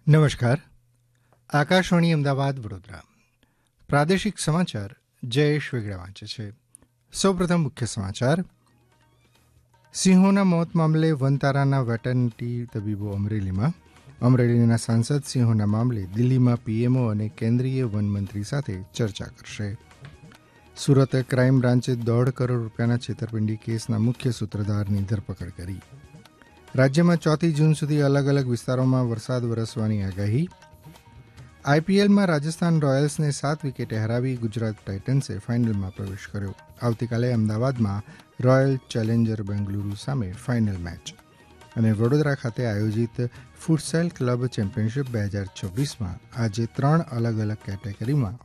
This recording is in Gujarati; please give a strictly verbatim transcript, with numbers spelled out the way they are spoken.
નમસ્કાર. આકાશવાણી અમદાવાદ વડોદરા પ્રાદેશિક સમાચાર જયેશ વેગડા વાંચે છે. સૌપ્રથમ મુખ્ય સમાચાર. સિંહોના મોત મામલે વનતારાના વેટરનિટી તબીબો અમરેલીમાં. અમરેલીના સાંસદ સિંહોના મામલે દિલ્હીમાં પીએમઓ અને કેન્દ્રીય વનમંત્રી સાથે ચર્ચા કરશે. સુરત ક્રાઇમ બ્રાન્ચે દોઢ કરોડ રૂપિયાના છેતરપિંડી કેસના મુખ્ય સૂત્રધારની ધરપકડ કરી. રાજ્યમાં ચોથી જૂન સુધી અલગ અલગ વિસ્તારોમાં વરસાદ વરસવાની આગાહી. આઈપીએલમાં રાજસ્થાન રોયલ્સને સાત વિકેટે હરાવી ગુજરાત ટાઇટન્સે ફાઇનલમાં પ્રવેશ કર્યો. આવતીકાલે અમદાવાદમાં રોયલ ચેલેન્જર બેંગલુરુ સામે ફાઇનલ મેચ. અને વડોદરા ખાતે આયોજિત ફૂટસેલ ક્લબ ચેમ્પિયનશિપ બે હજાર છવ્વીસમાં આજે ત્રણ અલગ અલગ કેટેગરીમાં